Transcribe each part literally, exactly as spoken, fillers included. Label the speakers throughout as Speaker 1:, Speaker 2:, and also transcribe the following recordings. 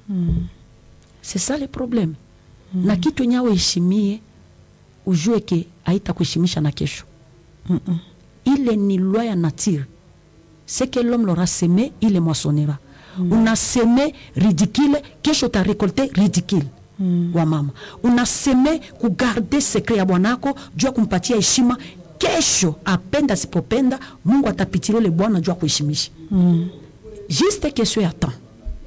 Speaker 1: Mm.
Speaker 2: C'est ça le problème. Mm. Na kitu nyawe heshimie ujue ke haita kuheshimisha na kesho.
Speaker 1: Mm -mm.
Speaker 2: Ile ni loi ya nature. Ce que l'homme l'aura semé, il le moissonnera. Mm. Una semé ridicule, kesho ta récolté ridicule. Mm. Wa mama. Una semé ku garder secret ya bwanako, jua kumpatia heshima, kesho apenda sipopenda, Mungu atapitilo le bwana jua kuheshimisha.
Speaker 1: Mm.
Speaker 2: Juste question ya temps.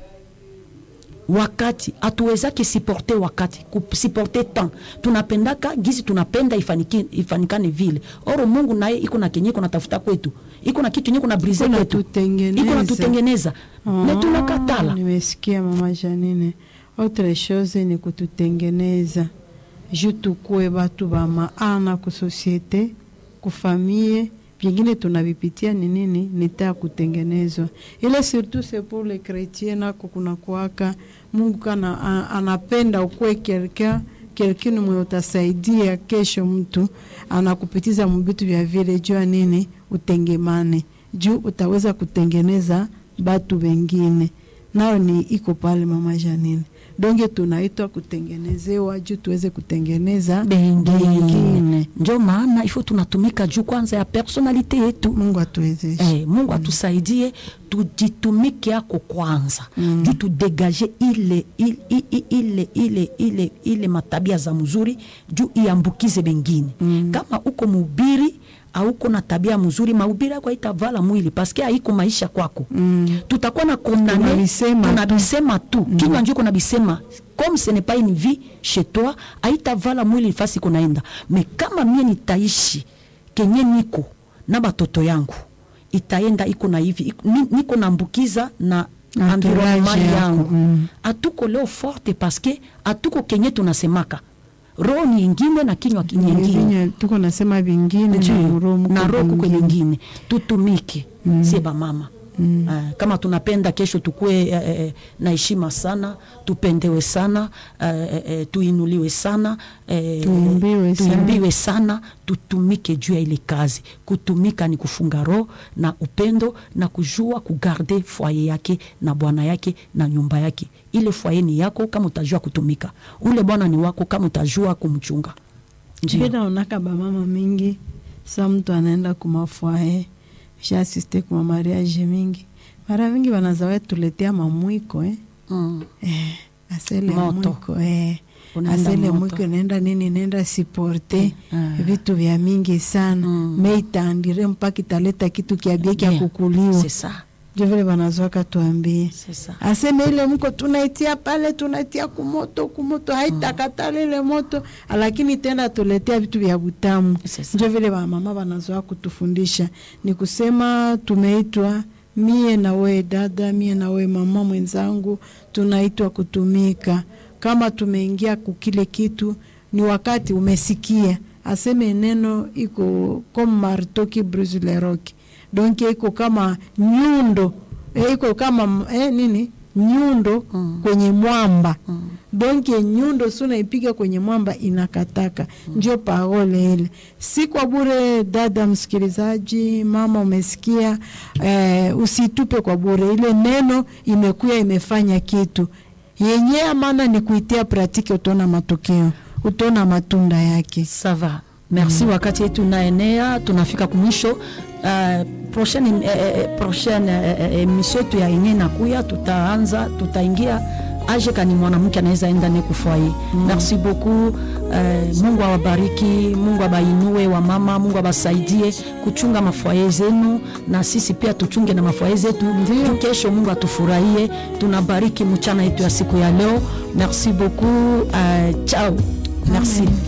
Speaker 2: Wakati atuweza kisiporte wakati kusiporte temps tunapendaka gizi tunapenda ifaniki ifanikane vile oro Mungu naye iko na kenye iko natafuta kwetu iko na kitu nyeko na brise kwetu iko na tutengeneza na tunakatala.
Speaker 1: Nimesikia mama Janine, autre chose ni kututengeneza juu tukue batu ba maana ku societe ku famille vingine tunavipitia ni nini nita kutengenezwa. Ile surtout c'est pour les chrétiens na kuna kuaka Mungu kana anapenda ukue quelqu'un quelqu'un mwenye utasaidia kesho mtu anakupitiza mbitu vya vile jua nini utengemane juu utaweza kutengeneza batu wengine nao ni iko pale mama Janine. Donge tunaitwa kutengenezewa juu tuweze kutengeneza
Speaker 2: bengine. Ndio maana ifo tunatumika juu kwanza ya personalite yetu.
Speaker 1: Mungu atuwezeshe.
Speaker 2: Eh, Mungu atusaidie tujitumike yako kwanza. Mm. Juu tudegage ile ile ile ile ile ile matabia za mzuri juu iambukize bengine. Mm. Kama uko mhubiri au kuna tabia mzuri mahubiri yako itavala mwili paske haiko maisha kwako. Mm. Tutakuwa na condamné tunabisema tu. Mm. Kinywa njoo kuna bisema comme ce n'est pas une vie chez toi haitavala mwili fasi kunaenda. Mais kama mie nitaishi kenye niko na batoto yangu itaenda iko na hivi niko nambukiza na environnement yangu. Mm. Atuko leo forte paske atuko kenye tunasemaka roho nyingine na kinywa kingine
Speaker 1: tuko nasema vingine
Speaker 2: na roho kuko nyingine tutumike. Mm. Seba mama. Mm. Uh, kama tunapenda kesho tukue uh, uh, na heshima sana tupendewe sana uh, uh, tuinuliwe sana uh,
Speaker 1: tuimbiwe,
Speaker 2: tuimbiwe sana. sana tutumike juu ya ile kazi. Kutumika ni kufunga roho na upendo na kujua kugarde foyer yake na bwana yake na nyumba yake. Ile foyer ni yako kama utajua kutumika, ule bwana ni wako kama utajua kumchunga.
Speaker 1: Ndio unaka ba mama mingi sa mtu anaenda kumafoyer j'assiste kwa mariage mingi mara mingi wanazawe tuletea mamwiko eh
Speaker 2: mm.
Speaker 1: eh asele mwiko eh asele mwiko nenda nini nenda supporter mm. vitu vya mingi sana mm. meitandire mpaka italeta kitu kiabie kia kukuliwa.
Speaker 2: C'est ça.
Speaker 1: Je vile wanazoka tuambie.
Speaker 2: C'est ça.
Speaker 1: Aseme ile mko tunaitia pale tunaitia kumoto kumoto haitakatale ile moto lakini tena tuletea vitu vya butamu. Je vile wa mama wanazoa kutufundisha ni kusema tumeitwa mie na we dada mie na we mama mwenzangu tunaitwa kutumika. Kama tumeingia kukile kitu ni wakati umesikia aseme neno iko comme marteau qui brise les rocs. Donc iko kama nyundo eh, iko kama eh, nini nyundo mm. kwenye mwamba. Mm. Donc nyundo suna ipiga kwenye mwamba inakataka. Mm. Ndio parole ile. Si kwa bure dada msikilizaji, mama umesikia eh, usitupe kwa bure. Ile neno imekuya imefanya kitu. Yenye maana ni kuitia pratique utona matokeo, utona matunda yake.
Speaker 2: Ça va. Merci. Mm. Wakati yetu naenea tunafika kumwisho. Uh, prochaine uh, prochaine emission uh, tu ya yenye nakuya tutaanza tutaingia aje kani mwanamke anaweza enda ne kufoyer. Mm. Merci beaucoup. Uh, Mungu awabariki, Mungu abainue wa mama, Mungu abasaidie kuchunga mafoyer zenu na sisi pia tuchunge na mafoyer zetu. Ndio kesho Mungu atufurahie. Tunabariki mchana yetu ya siku ya leo. Merci beaucoup. Uh, ciao. Merci. Amen.